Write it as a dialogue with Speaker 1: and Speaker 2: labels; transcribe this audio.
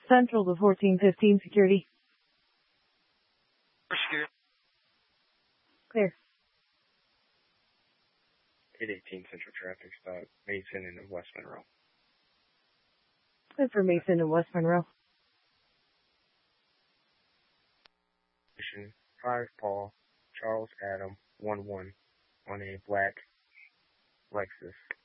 Speaker 1: Central to 1415 security.
Speaker 2: Security.
Speaker 1: Clear.
Speaker 2: 818 Central Traffic Stop, Mason and West Monroe.
Speaker 1: Clear for Mason and West Monroe.
Speaker 2: 5 Paul, Charles Adam, 11 on a black Lexus.